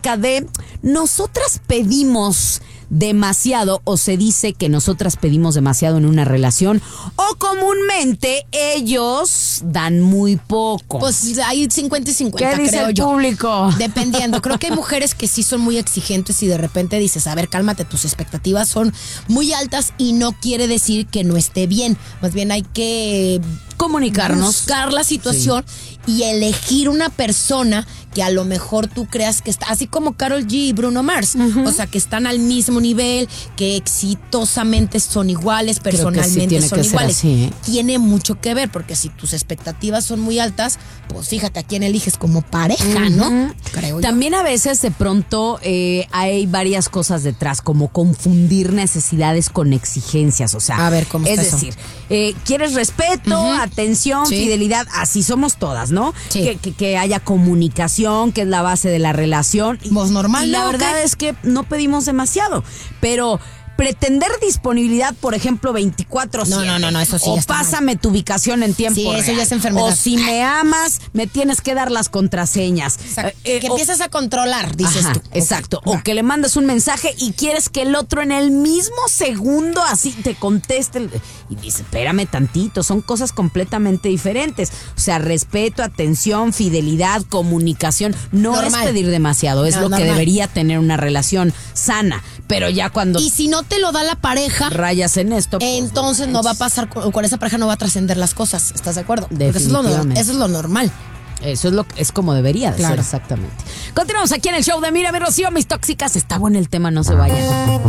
acerca de nosotras pedimos demasiado, o se dice que nosotras pedimos demasiado en una relación, o comúnmente ellos dan muy poco. Pues hay 50 y 50, ¿Qué dice creo el yo. público? Dependiendo. Creo que hay mujeres que sí son muy exigentes y de repente dices, a ver, cálmate, tus expectativas son muy altas y no quiere decir que no esté bien. Más bien hay que comunicarnos, buscar la situación y elegir una persona que a lo mejor tú creas que está, así como Karol G y Bruno Mars, o sea, que están al mismo nivel, que exitosamente son iguales, personalmente son iguales. Así, ¿eh? Tiene mucho que ver, porque si tus expectativas son muy altas, pues fíjate a quién eliges como pareja, ¿no? Creo yo. También a veces de pronto hay varias cosas detrás, como confundir necesidades con exigencias, o sea, a ver, ¿cómo es está eso? decir, quieres respeto, atención, fidelidad, así somos todas, ¿no? Sí. Que haya comunicación, que es la base de la relación. Pues normal, y la ¿no? verdad es que no pedimos demasiado, pero pretender disponibilidad, por ejemplo, 24/7. No, eso sí o ya está pásame tu ubicación en tiempo real. eso ya es enfermedad. O si me amas, me tienes que dar las contraseñas. Que empiezas a controlar, dices tú. Exacto. Okay. O que le mandas un mensaje y quieres que el otro en el mismo segundo así te conteste. Y dice, espérame tantito, son cosas completamente diferentes. O sea, respeto, atención, fidelidad, comunicación. No Normal. es pedir demasiado, es lo normal. que debería tener una relación sana. Pero ya cuando Y si no te lo da la pareja, rayas en esto, pues, entonces no va a pasar, con esa pareja no va a trascender las cosas. ¿Estás de acuerdo? Porque Definitivamente. eso es lo normal. Eso es como debería de ser, Claro. exactamente. Continuamos aquí en el show de Mírame, Rocío, mis tóxicas. Está bueno el tema, no se vayan.